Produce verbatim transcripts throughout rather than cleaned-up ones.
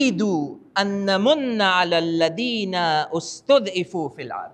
وَنُرِيدُ أَن نَمُنَّ عَلَى الَّذِينَ أُسْتُضْعِفُوا فِي الْأَرْضِ.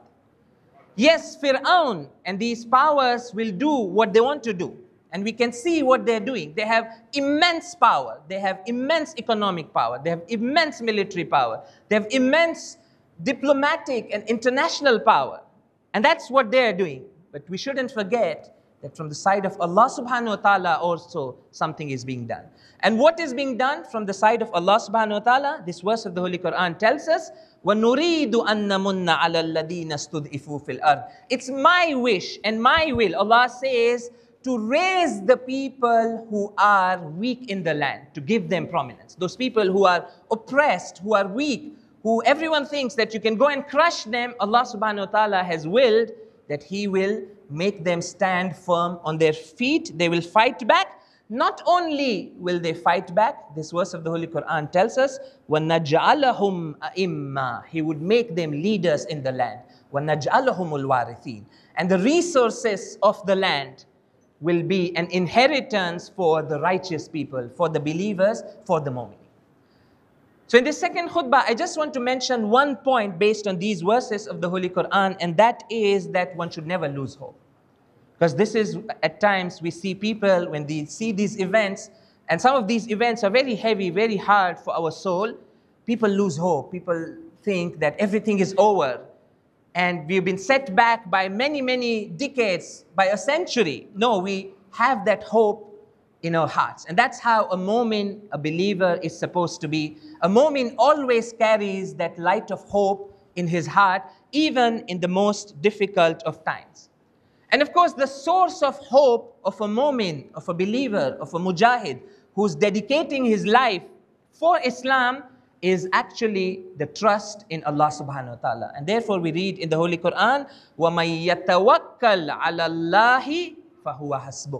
Yes, Fir'aun and these powers will do what they want to do. And we can see what they're doing. They have immense power. They have immense economic power. They have immense military power. They have immense diplomatic and international power. And that's what they're doing. But we shouldn't forget that from the side of Allah subhanahu wa ta'ala also something is being done. And what is being done from the side of Allah subhanahu wa ta'ala? This verse of the Holy Quran tells us, وَنُرِيدُ أَن نَمُنَّ عَلَى الَّذِينَ اسْتُضْعِفُوا فِي الْأَرْضِ. It's my wish and my will, Allah says, to raise the people who are weak in the land, to give them prominence. Those people who are oppressed, who are weak, who everyone thinks that you can go and crush them, Allah subhanahu wa ta'ala has willed that He will make them stand firm on their feet. They will fight back. Not only will they fight back, this verse of the Holy Quran tells us, وَنَجْعَلَهُمْ أَئِمَّةً. He would make them leaders in the land. وَنَجْعَلَهُمُ الْوَارِثِينَ. And the resources of the land will be an inheritance for the righteous people, for the believers, for the mu'min. So in this second khutbah, I just want to mention one point based on these verses of the Holy Quran, and that is that one should never lose hope. Because this is, at times, we see people, when they see these events, and some of these events are very heavy, very hard for our soul, people lose hope. People think that everything is over. And we've been set back by many, many decades, by a century. No, we have that hope in our hearts. And that's how a mu'min, a believer, is supposed to be. A mu'min always carries that light of hope in his heart, even in the most difficult of times. And of course, the source of hope of a mu'min, of a believer, of a mujahid, who's dedicating his life for Islam, is actually the trust in Allah subhanahu wa ta'ala. And therefore we read in the Holy Quran, وَمَن يَتَوَكَّلْ عَلَى اللَّهِ فَهُوَ حَسْبُهُ.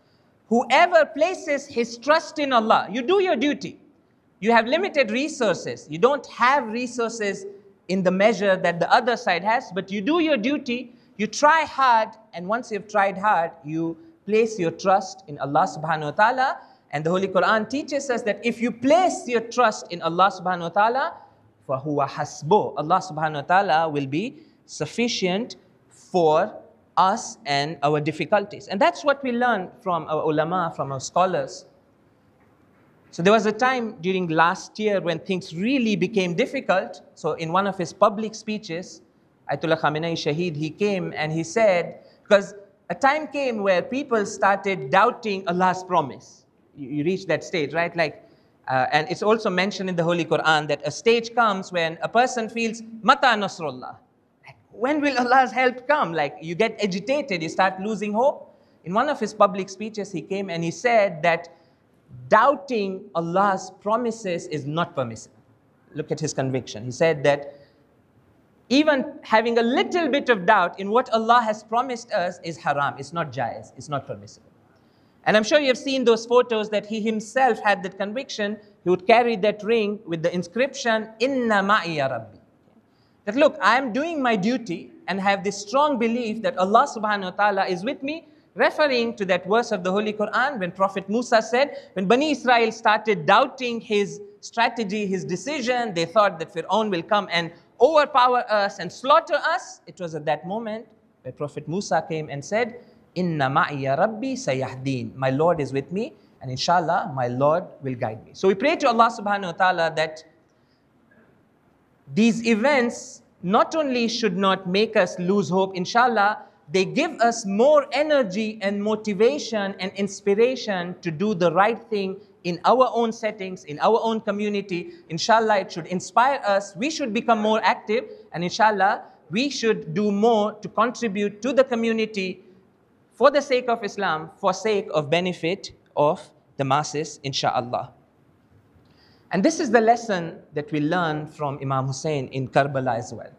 Whoever places his trust in Allah, you do your duty. You have limited resources. You don't have resources in the measure that the other side has, but you do your duty, you try hard, and once you've tried hard, you place your trust in Allah subhanahu wa ta'ala. And the Holy Quran teaches us that if you place your trust in Allah subhanahu wa ta'ala, فَهُوَ حَسْبُهُ. Allah subhanahu wa ta'ala will be sufficient for us and our difficulties. And that's what we learn from our ulama, from our scholars. So there was a time during last year when things really became difficult. So in one of his public speeches, Ayatollah Khamenei Shaheed, he came and he said, because a time came where people started doubting Allah's promise. You, you reach that stage, right? Like, uh, and it's also mentioned in the Holy Quran that a stage comes when a person feels, Mata Nasrullah. When will Allah's help come? Like, you get agitated, you start losing hope. In one of his public speeches, he came and he said that doubting Allah's promises is not permissible. Look at his conviction. He said that even having a little bit of doubt in what Allah has promised us is haram. It's not jaiz. It's not permissible. And I'm sure you have seen those photos that he himself had that conviction. He would carry that ring with the inscription, Inna ma'i ya Rabbi. That look, I am doing my duty and have this strong belief that Allah subhanahu wa ta'ala is with me, referring to that verse of the Holy Quran when Prophet Musa said, when Bani Israel started doubting his strategy, his decision, they thought that Fir'aun will come and overpower us and slaughter us. It was at that moment where Prophet Musa came and said, Inna ma'i ya Rabbi sayahdeen. My Lord is with me, and inshallah, my Lord will guide me. So we pray to Allah subhanahu wa ta'ala that these events not only should not make us lose hope, inshallah, they give us more energy and motivation and inspiration to do the right thing in our own settings, in our own community. Inshallah, it should inspire us. We should become more active, and inshallah, we should do more to contribute to the community for the sake of Islam, for sake of benefit of the masses, inshallah. And this is the lesson that we learn from Imam Hussein in Karbala as well.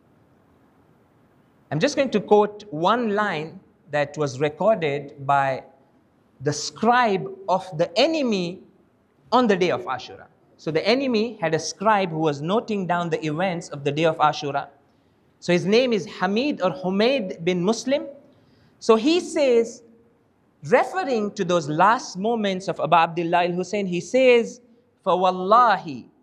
I'm just going to quote one line that was recorded by the scribe of the enemy on the day of Ashura. So the enemy had a scribe who was noting down the events of the day of Ashura. So his name is Hamid or Humaid bin Muslim. So he says, referring to those last moments of Abu Abdullah al-Hussein, he says, فَوَاللَّهِ